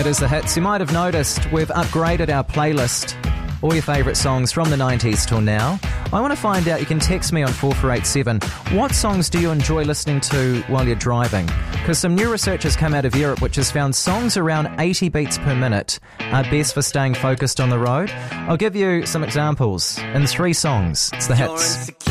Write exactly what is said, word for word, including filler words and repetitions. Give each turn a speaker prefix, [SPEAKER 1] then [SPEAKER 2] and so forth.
[SPEAKER 1] It is The Hits. You might have noticed we've upgraded our playlist. All your favourite songs from the nineties till now. I want to find out, you can text me on four four eight seven, what songs do you enjoy listening to while you're driving? Because some new research has come out of Europe which has found songs around eighty beats per minute are best for staying focused on the road. I'll give you some examples in three songs. It's The Hits.